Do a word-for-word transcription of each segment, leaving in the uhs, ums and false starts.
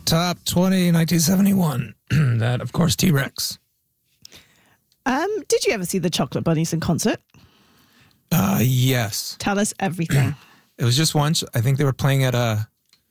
Top twenty, nineteen seventy-one. That, of course, T-Rex. Um, did you ever see the Chocolate Bunnies in concert? Uh, yes. Tell us everything. It was just once. I think they were playing at a...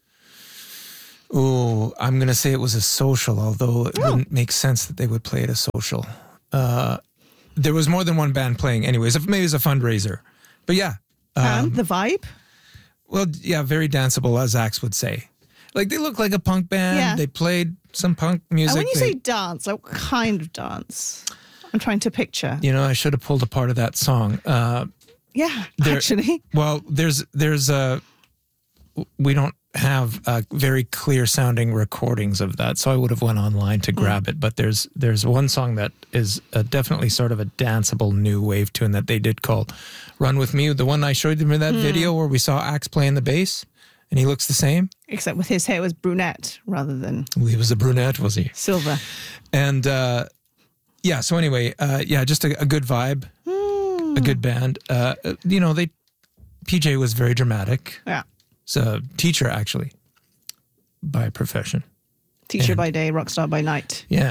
Oh, I'm going to say it was a social, although it oh. wouldn't make sense that they would play at a social. Uh, there was more than one band playing. Anyways, maybe it was a fundraiser. But yeah. Um, and the vibe? Well, yeah, very danceable, as Axe would say. Like, they look like a punk band. Yeah. They played some punk music. And when you they, say dance, like what kind of dance? I'm trying to picture. You know, I should have pulled a part of that song. Uh, yeah, there, actually. Well, there's, there's a... We don't have uh, very clear sounding recordings of that, so I would have went online to grab mm. it. But there's there's one song that is uh, definitely sort of a danceable new wave tune that they did called "Run With Me." The one I showed them in that mm. video where we saw Axe playing the bass, and he looks the same, except with his hair was brunette rather than he was a brunette, was he? Silver. And uh, yeah, so anyway, uh, yeah, just a, a good vibe, mm. a good band. Uh, you know, they P J was very dramatic. Yeah. He's a teacher, actually, by profession. Teacher and, by day, rock star by night. Yeah.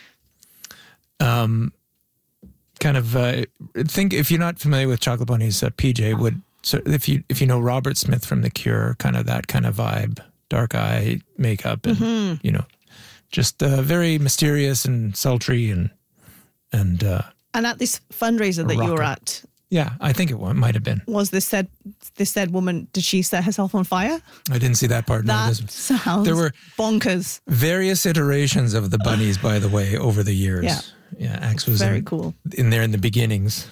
Um, kind of uh, think if you're not familiar with Chocolate Bunnies, uh, P J would. So if you if you know Robert Smith from The Cure, kind of that kind of vibe, dark eye makeup, and mm-hmm. you know, just uh, very mysterious and sultry and and. Uh, and at this fundraiser that rocker. you were at. Yeah, I think it might have been. Was this said this said woman, did she set herself on fire? I didn't see that part. That no, sounds there were bonkers. Various iterations of the bunnies, by the way, over the years. Yeah, yeah Axe was very in, cool. in there in the beginnings.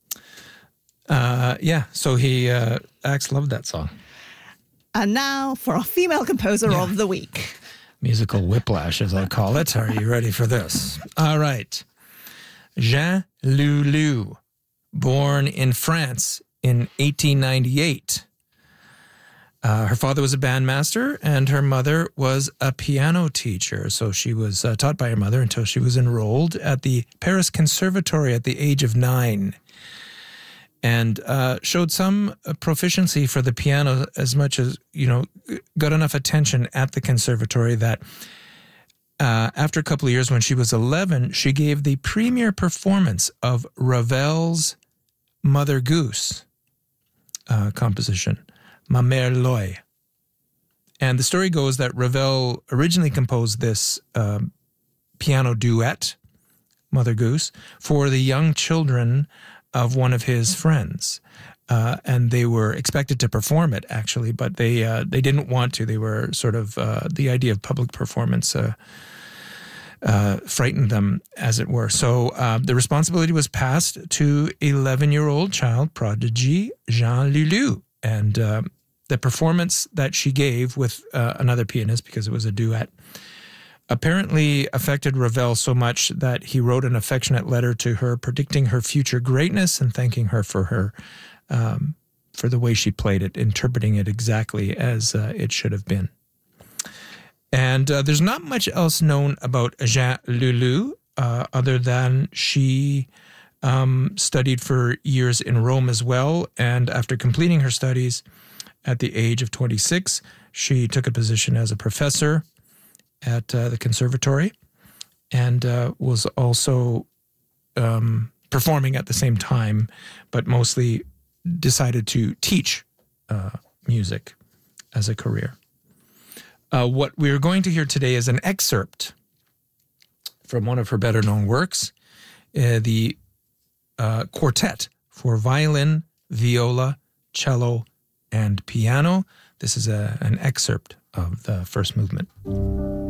Uh, yeah, so he, uh, Axe loved that song. And now for our female composer yeah. of the week. Musical whiplash, as I call it. Are you ready for this? All right. Jean Loulou. Born in France in eighteen ninety-eight. Uh, her father was a bandmaster and her mother was a piano teacher. So she was uh, taught by her mother until she was enrolled at the Paris Conservatory at the age of nine. And uh, showed some proficiency for the piano as much as, you know, got enough attention at the conservatory that uh, after a couple of years when she was eleven, she gave the premiere performance of Ravel's Mother Goose uh, composition, Ma Mère Loy. And the story goes that Ravel originally composed this uh, piano duet, Mother Goose, for the young children of one of his friends. Uh, and they were expected to perform it, actually, but they uh, they didn't want to. They were sort of, uh, the idea of public performance uh, Uh, frightened them, as it were. So uh, the responsibility was passed to eleven-year-old child prodigy Jean Loulou. And uh, the performance that she gave with uh, another pianist, because it was a duet, apparently affected Ravel so much that he wrote an affectionate letter to her predicting her future greatness and thanking her for her um, for the way she played it, interpreting it exactly as uh, it should have been. And uh, there's not much else known about Jean Loulou uh, other than she um, studied for years in Rome as well. And after completing her studies at the age of twenty-six, she took a position as a professor at uh, the conservatory and uh, was also um, performing at the same time, but mostly decided to teach uh, music as a career. Uh, what we're going to hear today is an excerpt from one of her better-known works, uh, the uh, Quartet for Violin, Viola, Cello, and Piano. This is a, an excerpt of the first movement.